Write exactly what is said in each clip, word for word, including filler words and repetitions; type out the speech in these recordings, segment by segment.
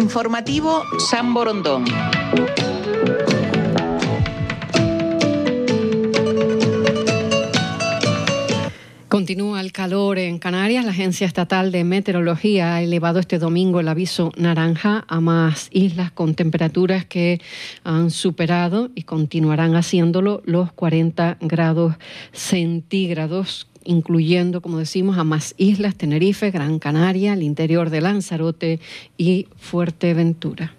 Informativo San Borondón. Continúa el calor en Canarias. La Agencia Estatal de Meteorología ha elevado este domingo el aviso naranja a más islas con temperaturas que han superado y continuarán haciéndolo los cuarenta grados centígrados, incluyendo, como decimos, a más islas: Tenerife, Gran Canaria, el interior de Lanzarote y Fuerteventura.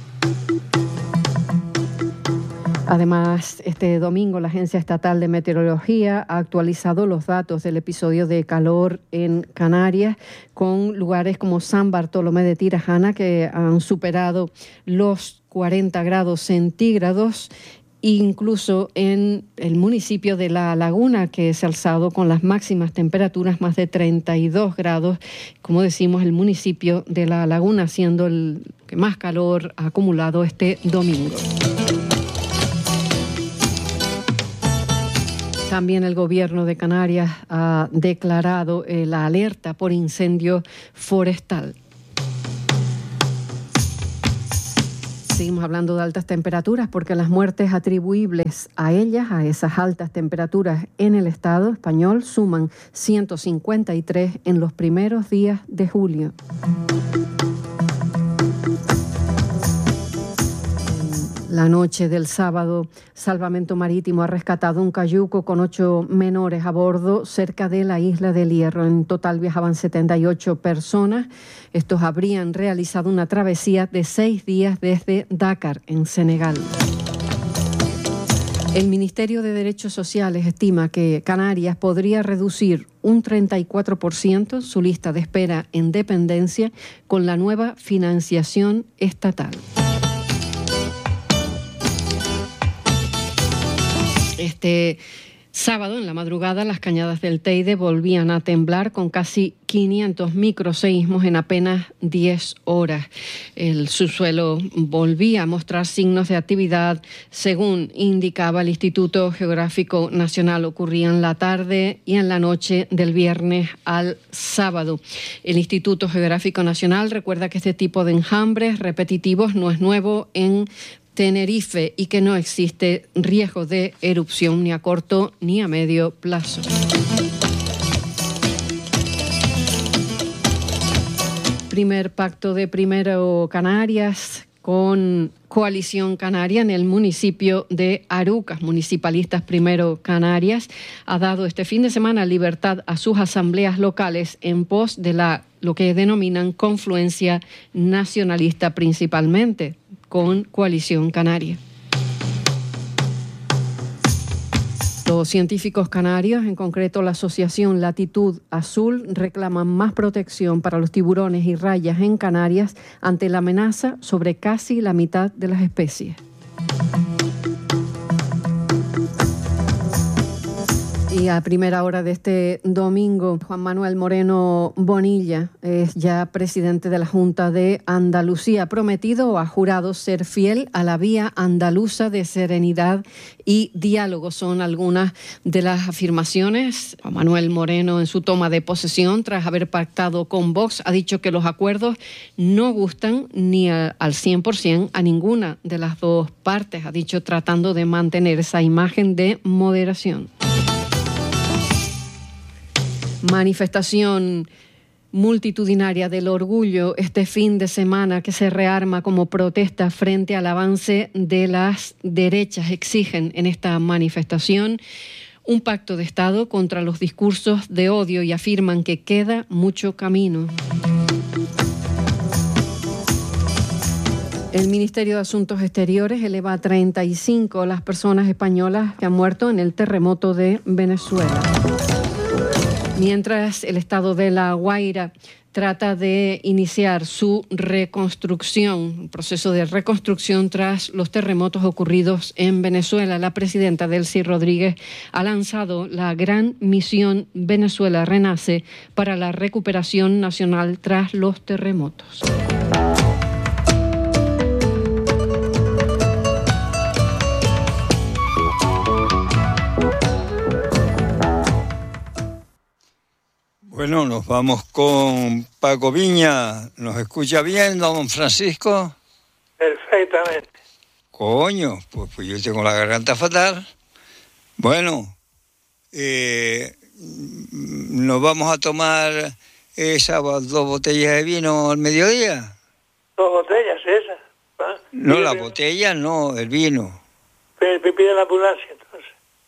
Además, este domingo la Agencia Estatal de Meteorología ha actualizado los datos del episodio de calor en Canarias, con lugares como San Bartolomé de Tirajana que han superado los cuarenta grados centígrados, incluso en el municipio de La Laguna, que se ha alzado con las máximas temperaturas más de treinta y dos grados. Como decimos, el municipio de La Laguna siendo el que más calor ha acumulado este domingo. También el Gobierno de Canarias ha declarado eh, la alerta por incendio forestal. Seguimos hablando de altas temperaturas porque las muertes atribuibles a ellas, a esas altas temperaturas en el Estado español, suman ciento cincuenta y tres en los primeros días de julio. La noche del sábado, Salvamento Marítimo ha rescatado un cayuco con ocho menores a bordo cerca de la isla del Hierro. En total viajaban setenta y ocho personas. Estos habrían realizado una travesía de seis días desde Dakar, en Senegal. El Ministerio de Derechos Sociales estima que Canarias podría reducir un treinta y cuatro por ciento su lista de espera en dependencia con la nueva financiación estatal. Este sábado, en la madrugada, las cañadas del Teide volvían a temblar con casi quinientos microseísmos en apenas diez horas. El subsuelo volvía a mostrar signos de actividad, según indicaba el Instituto Geográfico Nacional. Ocurría en la tarde y en la noche del viernes al sábado. El Instituto Geográfico Nacional recuerda que este tipo de enjambres repetitivos no es nuevo en Tenerife y que no existe riesgo de erupción ni a corto ni a medio plazo. Primer pacto de Primero Canarias con Coalición Canaria en el municipio de Arucas. Municipalistas Primero Canarias ha dado este fin de semana libertad a sus asambleas locales en pos de la lo que denominan confluencia nacionalista, principalmente con Coalición Canaria. Los científicos canarios, en concreto la asociación Latitud Azul, reclaman más protección para los tiburones y rayas en Canarias ante la amenaza sobre casi la mitad de las especies. Y a primera hora de este domingo, Juan Manuel Moreno Bonilla es ya presidente de la Junta de Andalucía. Ha prometido o ha jurado ser fiel a la vía andaluza de serenidad y diálogo. Son algunas de las afirmaciones. Juan Manuel Moreno, en su toma de posesión, tras haber pactado con Vox, ha dicho que los acuerdos no gustan ni a, al cien por ciento a ninguna de las dos partes. Ha dicho, tratando de mantener esa imagen de moderación. Manifestación multitudinaria del orgullo este fin de semana que se rearma como protesta frente al avance de las derechas. Exigen en esta manifestación un pacto de Estado contra los discursos de odio y afirman que queda mucho camino. El Ministerio de Asuntos Exteriores eleva a treinta y cinco las personas españolas que han muerto en el terremoto de Venezuela. Mientras el estado de La Guaira trata de iniciar su reconstrucción, un proceso de reconstrucción tras los terremotos ocurridos en Venezuela, la presidenta Delcy Rodríguez ha lanzado la gran misión Venezuela Renace para la recuperación nacional tras los terremotos. Bueno, nos vamos con Paco Viña. ¿Nos escucha bien, don Francisco? Perfectamente. Coño, pues, pues yo tengo la garganta fatal. Bueno, eh, nos vamos a tomar esas dos botellas de vino al mediodía. ¿Dos botellas esas? ¿Ah? No, Pide la primero- botella no, el vino. Pide, pide la ambulancia, entonces.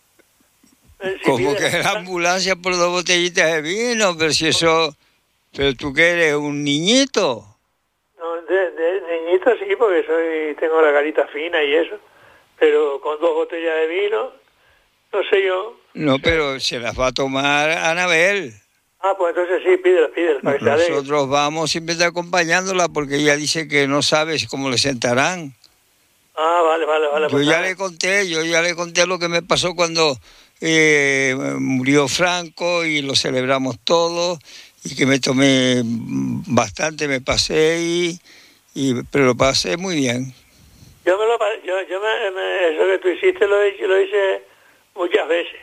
Eh, si Como pide que la la ambulancia por dos botellitas de vino, pero si eso... Pero tú que eres un niñito. No, de, de niñito sí, porque soy tengo la carita fina y eso. Pero con dos botellas de vino, no sé yo. No, pero se las va a tomar Anabel. Ah, pues entonces sí, pídela, pídela, para que se alegre. Nosotros vamos siempre acompañándola porque ella dice que no sabe cómo le sentarán. Ah, vale, vale, vale. Yo pues ya nada. le conté, yo ya le conté lo que me pasó cuando eh, murió Franco y lo celebramos todo y que me tomé bastante, me pasé y, y pero lo pasé muy bien. Yo me lo pa- yo, yo me, me- eso que tú hiciste lo hice, lo hice muchas veces,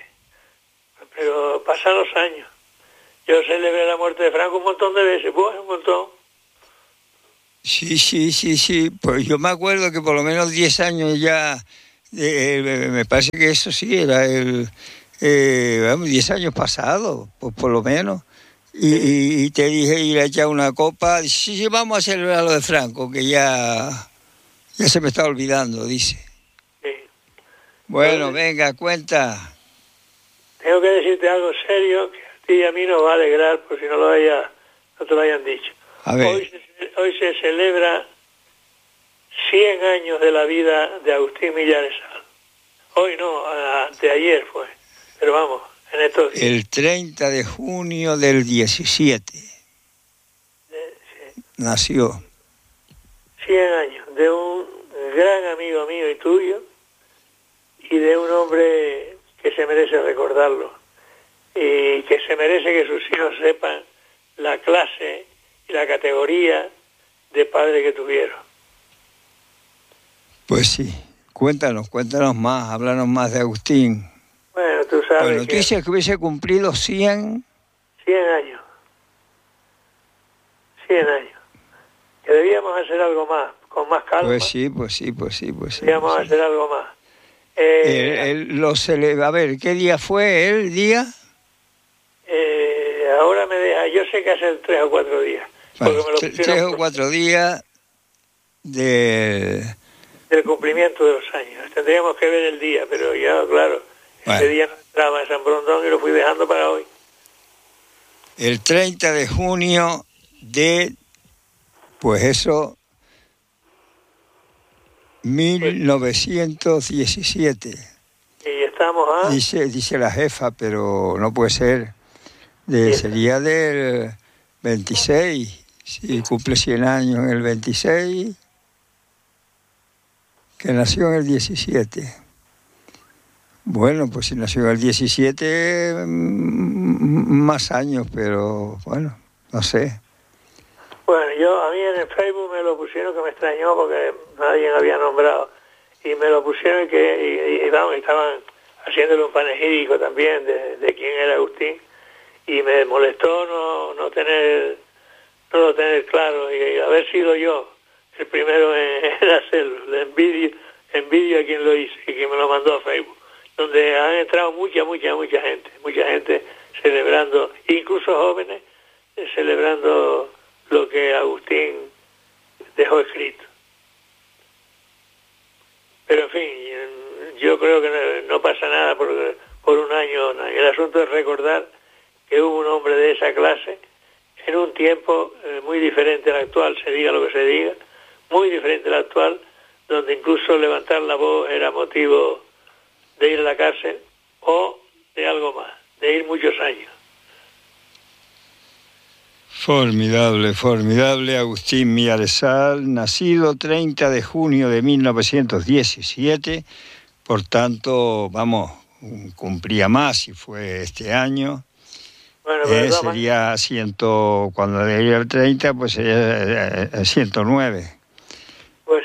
pero pasan los años. Yo celebré la muerte de Franco un montón de veces, pues un montón. Sí, sí, sí, sí. Pues yo me acuerdo que por lo menos diez años ya, eh, me parece que eso sí era el, eh, vamos, diez años pasados, pues por lo menos. Y, y- y te dije ir a echar una copa. Dice, sí, sí, vamos a celebrar lo de Franco, que ya, ya se me está olvidando, dice. Sí. Bueno, Entonces, venga, cuenta. tengo que decirte algo serio que a ti y a mí nos va a alegrar por si no lo haya, no te lo hayan dicho. A ver. Hoy se, hoy se celebra cien años de la vida de Agustín Millaresal. Hoy no, anteayer fue, pero vamos, en estos días. El treinta de junio del diecisiete Eh, sí. nació. cien años de un gran amigo mío y tuyo y de un hombre que se merece recordarlo y que se merece que sus hijos sepan la clase y la categoría de padre que tuvieron. Pues sí, cuéntanos, cuéntanos más, háblanos más de Agustín. Bueno, tú sabes Bueno, tú que dices que hubiese cumplido cien. cien años, cien años, que debíamos hacer algo más, con más calma, Pues sí, pues sí, pues sí, pues sí. debíamos pues sí. hacer algo más. Eh, Él- él lo cele- a ver, ¿qué día fue el día? eh, ahora me deja, yo sé que hace tres o cuatro días, porque Bueno, me lo tre- pusieron tres o por- cuatro días de... del cumplimiento de los años. Tendríamos que ver el día, pero ya, claro, Bueno. ese día no entraba en San Brondón y lo fui dejando para hoy. El treinta de junio de, pues eso, mil novecientos diecisiete. Y estamos a... Dice, dice la jefa, pero no puede ser. De, Sí. sería del veintiséis. Si cumple cien años en el veintiséis, que nació en el diecisiete. Bueno, pues si nació en el diecisiete, mm, más años, pero bueno, no sé. Bueno, yo a mí en el Facebook me lo pusieron, que me extrañó porque nadie me había nombrado. Y me lo pusieron que, y, y vamos, estaban haciéndole un panegírico también de, de quién era Agustín. Y me molestó no, no tener no lo tener claro y haber sido yo el primero en, en hacerlo. Le envidio, envidio a quien lo hizo y quien me lo mandó a Facebook, donde han entrado mucha, mucha, mucha gente, mucha gente celebrando, incluso jóvenes, eh, celebrando lo que Agustín dejó escrito. Pero en fin, yo creo que no, no pasa nada por, por un año. El asunto es recordar que hubo un hombre de esa clase en un tiempo eh, muy diferente al actual, se diga lo que se diga, muy diferente al actual, donde incluso levantar la voz era motivo de ir a la cárcel o de algo más, de ir muchos años. Formidable, formidable Agustín Millaresal, nacido treinta de junio de mil novecientos diecisiete, por tanto, vamos, cumplía más si fue este año. Bueno, pero Eh, de todas maneras, sería ciento, cuando leía el treinta, pues sería eh, ciento nueve. pues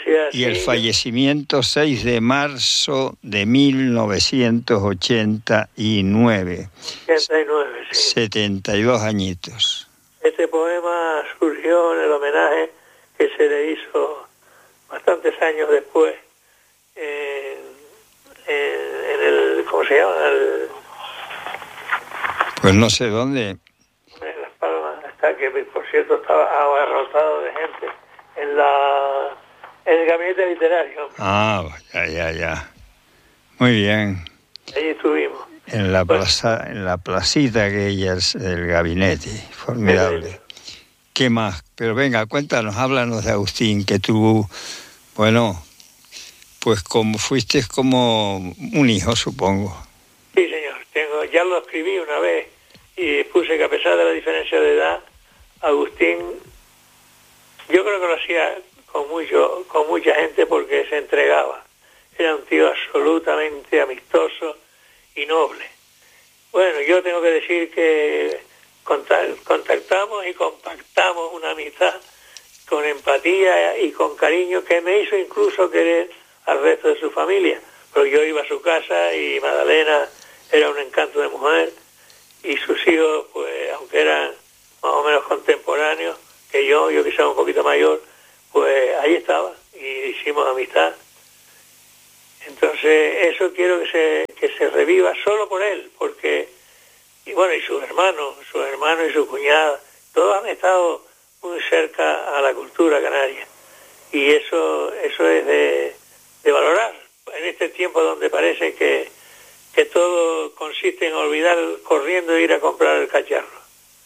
decía y el así, fallecimiento seis de marzo de mil novecientos ochenta y nueve. ochenta y nueve, sí. setenta y dos añitos. Este poema surgió en el homenaje que se le hizo bastantes años después en, en, en el, ¿cómo se llama? El, Pues no sé dónde. en Las Palmas, hasta que por cierto estaba abarrotado de gente en la en el gabinete literario. Ah, ya, ya, ya. Muy bien. Allí estuvimos. En la Bueno. plaza, en la placita aquella del gabinete, formidable. ¿Qué más? Pero venga, cuéntanos, háblanos de Agustín, que tú, bueno, pues como fuiste como un hijo, supongo. Sí, señor. Tengo, ya lo escribí una vez y puse que a pesar de la diferencia de edad, Agustín, yo creo que lo hacía con mucho, con mucha gente porque se entregaba. Era un tío absolutamente amistoso y noble. Bueno, yo tengo que decir que contactamos y compactamos una amistad con empatía y con cariño que me hizo incluso querer al resto de su familia. Porque yo iba a su casa y Magdalena era un encanto de mujer y sus hijos, pues aunque eran más o menos contemporáneos que yo, yo quizá un poquito mayor, pues ahí estaba y hicimos amistad. Entonces eso quiero que se que se reviva solo por él, porque y bueno, y sus hermanos, sus hermanos y su cuñada, todos han estado muy cerca a la cultura canaria y eso eso es de, de valorar en este tiempo donde parece que que todo consiste en olvidar corriendo e ir a comprar el cacharro.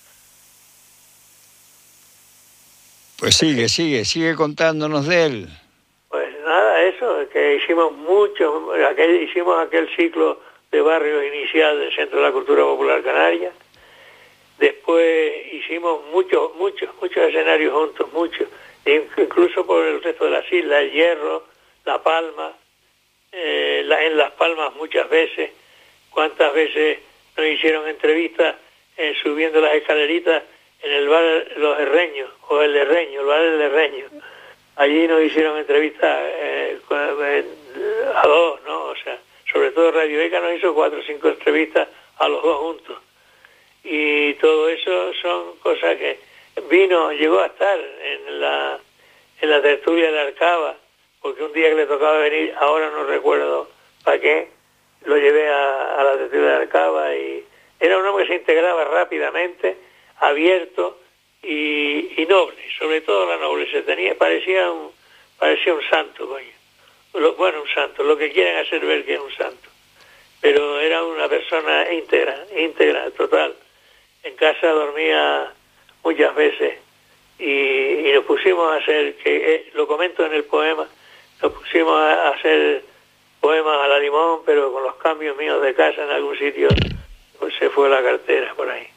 Pues sigue, sigue, sigue contándonos de él. Pues nada, eso, que hicimos mucho, aquel, hicimos aquel ciclo de barrios inicial del Centro de la Cultura Popular Canaria. Después hicimos muchos, muchos, muchos escenarios juntos, muchos, incluso por el resto de las islas, El Hierro, La Palma, eh, la, en Las Palmas muchas veces. Cuántas veces nos hicieron entrevistas eh, subiendo las escaleritas en el bar Los Herreños, o el Herreño, el bar del Herreño. Allí nos hicieron entrevistas eh, a dos, ¿no? O sea, sobre todo Radio ECA nos hizo cuatro o cinco entrevistas a los dos juntos. Y todo eso son cosas que vino, llegó a estar en la, en la tertulia de Arcaba, porque un día que le tocaba venir, ahora no recuerdo para qué, lo llevé a, a la tertulia de Arcaba y era un hombre que se integraba rápidamente, abierto y, y noble, sobre todo la nobleza. Tenía, parecía un, parecía un santo, coño. Lo, bueno, un santo, lo que quieren hacer ver que es un santo. Pero era una persona íntegra, íntegra, total. En casa dormía muchas veces y, y nos pusimos a hacer, que eh, lo comento en el poema, nos pusimos a, a hacer poemas a la limón, pero con los cambios míos de casa en algún sitio, pues se fue la cartera por ahí.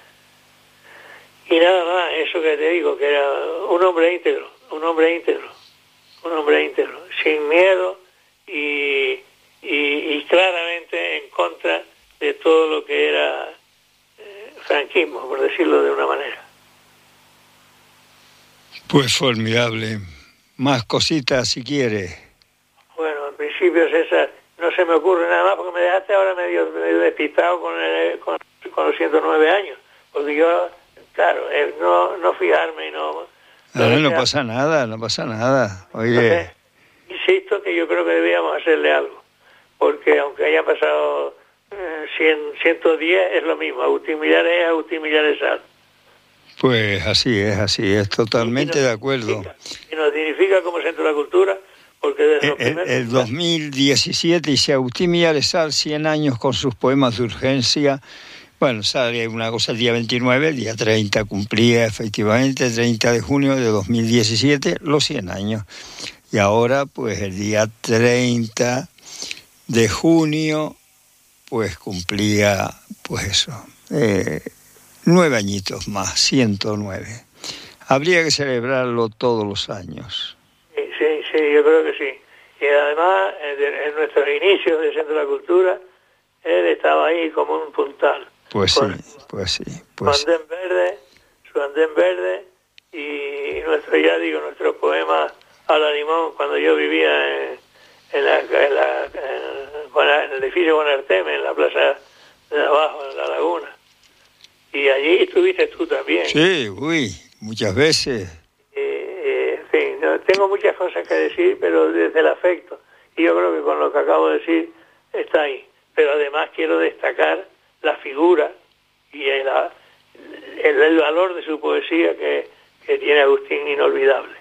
Y nada más, eso que te digo, que era un hombre íntegro, un hombre íntegro, un hombre íntegro, sin miedo y, y, y claramente en contra de todo lo que era eh, franquismo, por decirlo de una manera. Pues formidable. Más cositas si quiere. Bueno, en principio, César, no se me ocurre nada más porque me dejaste ahora medio, medio despistado con, el, con, con los ciento nueve años, porque yo, claro, eh, no, no fijarme y no... No, no, no pasa nada, no pasa nada. Oye... Entonces, insisto que yo creo que debíamos hacerle algo, porque aunque haya pasado eh, cien, ciento diez, es lo mismo. Agustín Millares es Agustín Millares Sal. Pues así es, así es, totalmente de acuerdo. Y nos dignifica como Centro de la Cultura, porque desde el, los primeros... el dos mil diecisiete dice Agustín Millares Sal, cien años con sus poemas de urgencia. Bueno, sale una cosa el día veintinueve, el día treinta cumplía efectivamente, treinta de junio de dos mil diecisiete, los cien años. Y ahora, pues el día treinta de junio, pues cumplía, pues eso, eh, nueve añitos más, ciento nueve. Habría que celebrarlo todos los años. Sí, sí, sí, yo creo que sí. Y además, en, en nuestros inicios del Centro de la Cultura, él estaba ahí como un puntal. Pues con, sí, pues sí. Pues su andén verde, su andén verde y nuestro, ya digo, nuestros poemas a la Limón cuando yo vivía en, en, la, en, la, en, en el edificio Bonarteme, en la plaza de abajo, en la laguna. Y allí estuviste tú también. Sí, uy, muchas veces. Eh, eh, en fin, no, tengo muchas cosas que decir, pero desde el afecto. Y yo creo que con lo que acabo de decir está ahí. Pero además quiero destacar la figura y el, el, el valor de su poesía que, que tiene Agustín, inolvidable.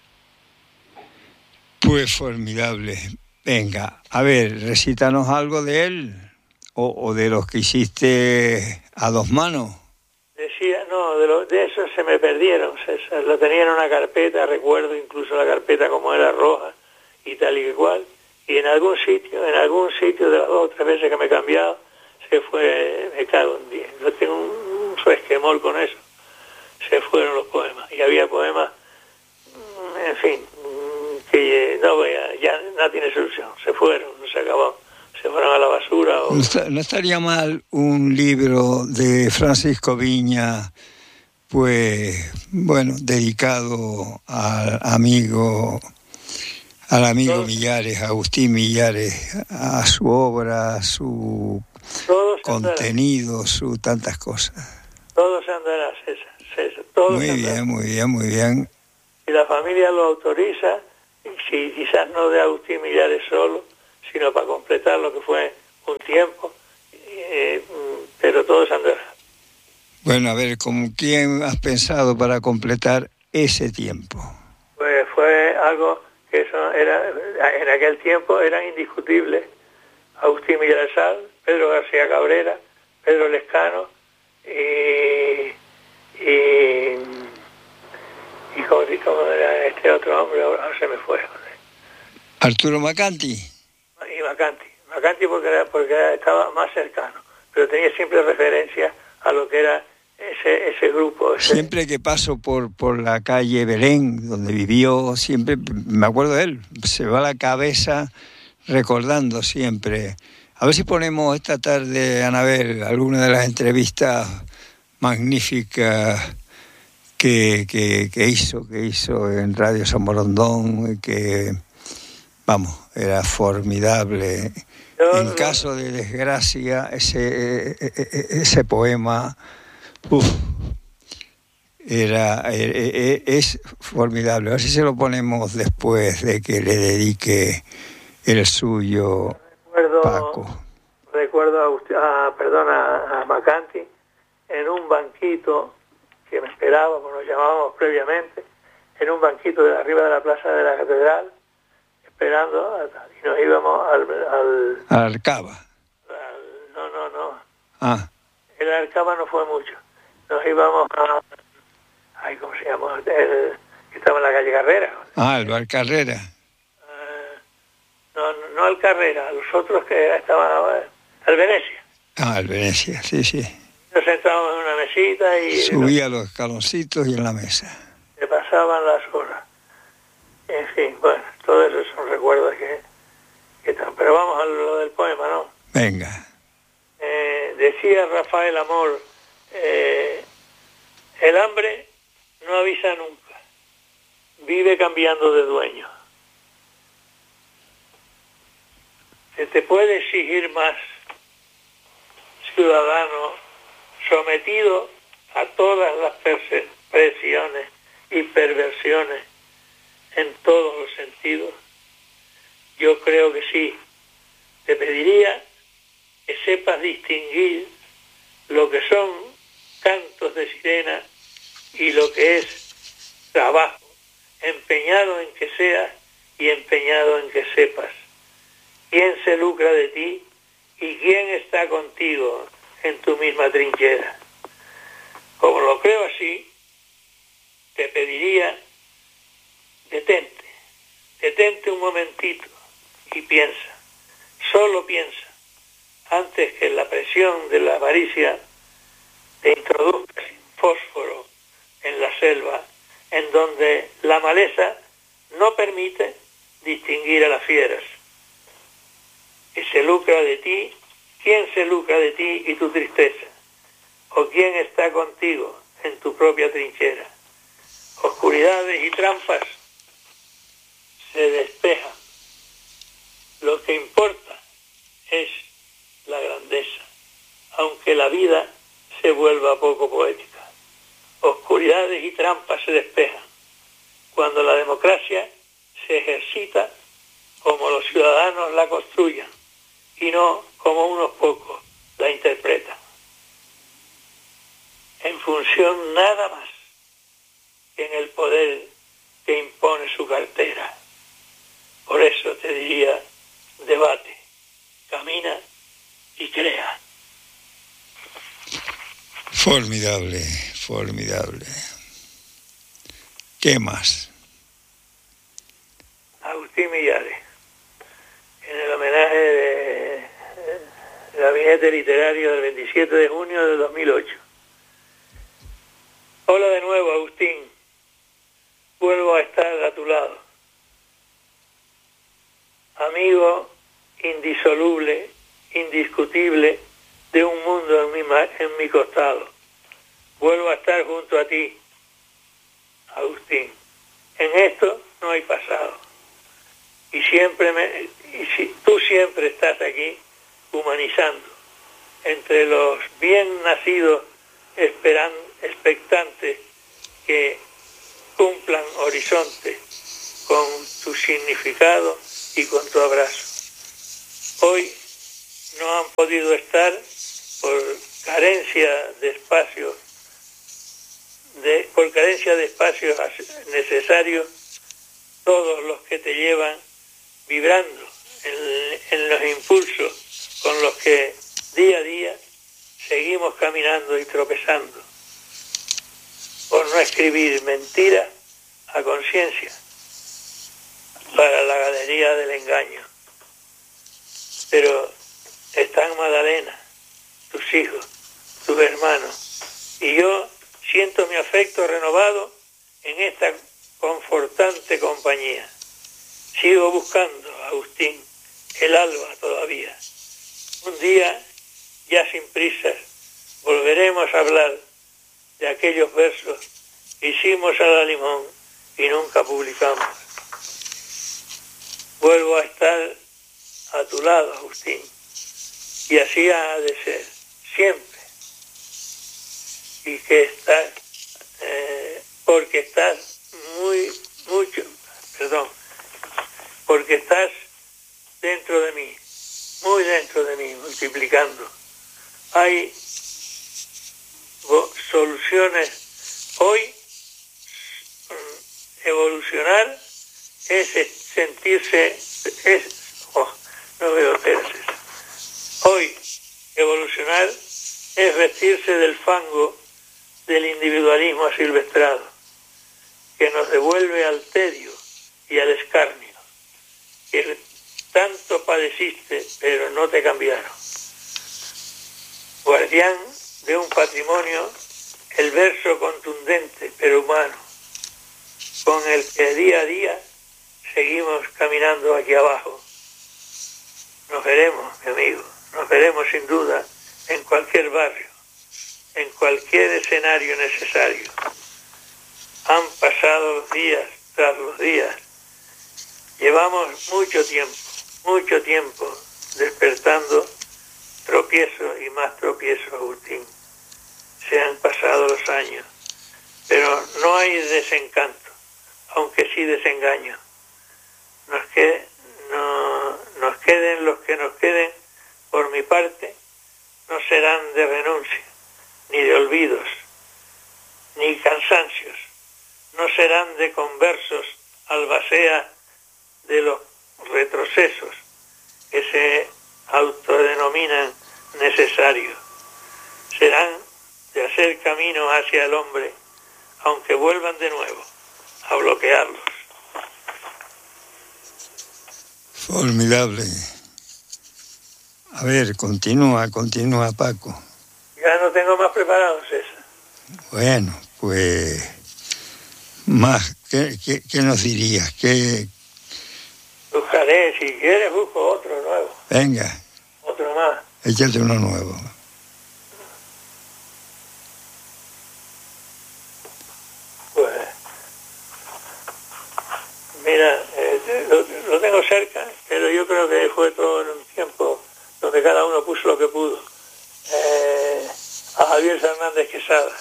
Pues formidable. Venga, a ver, recítanos algo de él o, o de los que hiciste a dos manos. Decía, no, de, lo, de eso se me perdieron, César. Lo tenía en una carpeta, recuerdo incluso la carpeta como era roja y tal y igual. Y en algún sitio, en algún sitio de las dos o tres veces que me he cambiado, se fue, me cago en diez. Yo tengo un, un resquemor con eso. Se fueron los poemas. Y había poemas, en fin, que no voy a, ya no tiene solución. Se fueron, se acabó. Se fueron a la basura. O... ¿No, está, no estaría mal un libro de Francisco Viña, pues, bueno, dedicado al amigo, al amigo Todos. Millares, Agustín Millares, a su obra, a su Todos contenido, su tantas cosas? Todo se andará, César. César. Todo muy bien, muy bien, muy bien. Si la familia lo autoriza, si quizás no de Agustín Millares solo, sino para completar lo que fue un tiempo, eh, pero todo se andará. Bueno, a ver, ¿con quién has pensado para completar ese tiempo? Pues fue algo que eso era, en aquel tiempo era indiscutible. Agustín Millares Sal, Pedro García Cabrera, Pedro Lescano y y, y ¿cómo, cómo era este otro hombre? Ahora se me fue. Arturo Macanti. Y Macanti, Macanti porque, era, porque era, estaba más cercano, pero tenía siempre referencia a lo que era ese ese grupo. Ese... Siempre que paso por, por la calle Belén, donde vivió, siempre me acuerdo de él, se va la cabeza recordando siempre. A ver si ponemos esta tarde, Anabel, alguna de las entrevistas magníficas que, que, que hizo, que hizo en Radio San Borondón, que... Vamos, era formidable. Yo, en caso de desgracia, ese ese poema uf, era es formidable. A ver si se lo ponemos después de que le dedique el suyo, recuerdo, Paco. Recuerdo a, a perdona, a Macanti en un banquito que me esperaba, como nos llamábamos previamente, en un banquito de arriba de la plaza de la catedral, esperando, y nos íbamos al... al ¿Al Arcaba? Al, no, no, no. Ah. El Arcaba no fue mucho. Nos íbamos a... Ay, ¿cómo se llama? El, que estaba en la calle Carrera. Ah, el Bar Carrera. Uh, no, no al Carrera, los otros que estaban... Al Venecia. Ah, al Venecia, sí, sí. Nos sentábamos en una mesita y... Subía los escaloncitos y en la mesa. Se pasaban las horas. En fin, bueno, todo eso son recuerdos que, que están. Pero vamos a lo del poema, ¿no? Venga. Eh, decía Rafael Amor, eh, el hambre no avisa nunca, vive cambiando de dueño. Se te puede exigir más, ciudadano, sometido a todas las presiones y perversiones en todos los sentidos. Yo creo que sí. Te pediría que sepas distinguir lo que son cantos de sirena y lo que es trabajo, empeñado en que seas y empeñado en que sepas quién se lucra de ti y quién está contigo en tu misma trinchera. Como lo creo así, te pediría detente, detente un momentito y piensa, solo piensa, antes que la presión de la avaricia te introduzca sin fósforo en la selva, en donde la maleza no permite distinguir a las fieras. Que se lucra de ti, ¿quién se lucra de ti y tu tristeza? ¿O quién está contigo en tu propia trinchera? Oscuridades y trampas se despejan. Lo que importa es la grandeza, aunque la vida se vuelva poco poética. Oscuridades y trampas se despejan cuando la democracia se ejercita como los ciudadanos la construyan y no como unos pocos la interpretan, en función nada más que en el poder que impone su cartera. Por eso te diría, debate, camina y crea. Formidable, formidable. ¿Qué más? Agustín Millares, en el homenaje de gabinete literario del veintisiete de junio de dos mil ocho. Hola de nuevo, Agustín. Vuelvo a estar a tu lado. Amigo indisoluble, indiscutible de un mundo en mi, en mi costado. Vuelvo a estar junto a ti, Agustín. En esto no hay pasado. Y siempre me, y si, tú siempre estás aquí humanizando entre los bien nacidos esperan, expectantes que cumplan horizontes con tu significado y con tu abrazo. Hoy no han podido estar por carencia de espacio, de, por carencia de espacios necesarios, todos los que te llevan vibrando en, en los impulsos con los que día a día seguimos caminando y tropezando, por no escribir mentiras a conciencia para la galería del engaño. Pero están Magdalena, tus hijos, tus hermanos, y yo siento mi afecto renovado en esta confortante compañía. Sigo buscando, Agustín, el alba todavía. Un día, ya sin prisas, volveremos a hablar de aquellos versos que hicimos a la limón y nunca publicamos. Vuelvo a estar a tu lado, Agustín, y así ha de ser, siempre. Y que estás, eh, porque estás muy, mucho, perdón, porque estás dentro de mí, muy dentro de mí, multiplicando. Hay soluciones. Hoy, evolucionar es sentirse, es, oh, no veo terces. Hoy, evolucionar es vestirse del fango del individualismo asilvestrado, que nos devuelve al tedio y al escarnio, que tanto padeciste, pero no te cambiaron. Guardián de un patrimonio, el verso contundente, pero humano, con el que día a día seguimos caminando aquí abajo. Nos veremos, mi amigo, nos veremos sin duda en cualquier barrio, en cualquier escenario necesario. Han pasado los días tras los días. Llevamos mucho tiempo, mucho tiempo despertando tropiezos y más tropiezos, Agustín. Se han pasado los años, pero no hay desencanto, aunque sí desengaño. Nos, quede, no, nos queden los que nos queden, por mi parte, no serán de renuncia, ni de olvidos, ni cansancios, no serán de conversos albacea de los retrocesos que se autodenominan necesarios. Serán de hacer camino hacia el hombre, aunque vuelvan de nuevo a bloquearlos. Formidable. A ver, continúa, continúa, Paco. Ya no tengo más preparado, César. Bueno, pues más, ¿qué, qué, qué nos dirías? ¿Qué... Buscaré, si quieres busco otro nuevo. Venga. Otro más. Échate uno nuevo. Pues Mira, eh, lo, lo tengo cerca, pero yo creo que fue todo en un tiempo donde cada uno puso lo que pudo. Eh, a Javier Fernández Quesada.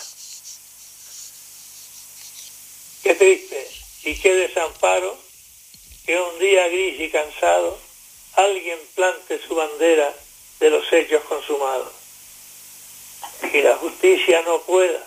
Qué triste y qué desamparo que un día gris y cansado alguien plante su bandera de los hechos consumados. Y la justicia no pueda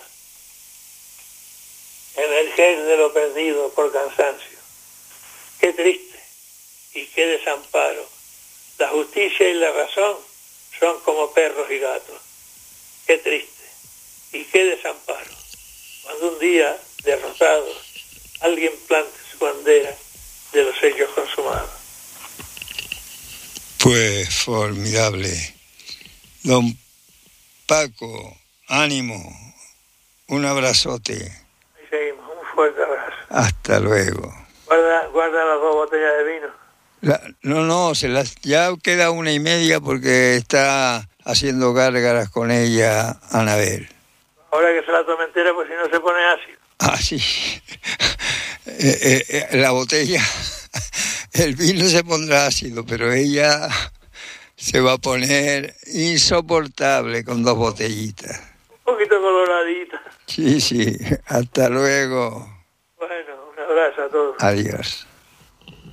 emerger de lo perdido por cansancio. Qué triste y qué desamparo. La justicia y la razón son como perros y gatos. Qué triste y qué desamparo. Cuando un día, derrotados, alguien plante su bandera de los hechos consumados. Pues formidable. Don Paco, ánimo. Un abrazote. Ahí seguimos. Un fuerte abrazo. Hasta luego. Guarda, guarda las dos botellas de vino. La, no, no, se las, ya queda una y media porque está haciendo gárgaras con ella Anabel. Ahora que se la tome entera, pues si no se pone ácido. Ah, sí. eh, eh, eh, la botella, el vino se pondrá ácido, pero ella se va a poner insoportable con dos botellitas. Un poquito coloradita. Sí, sí. Hasta luego. Bueno, un abrazo a todos. Adiós.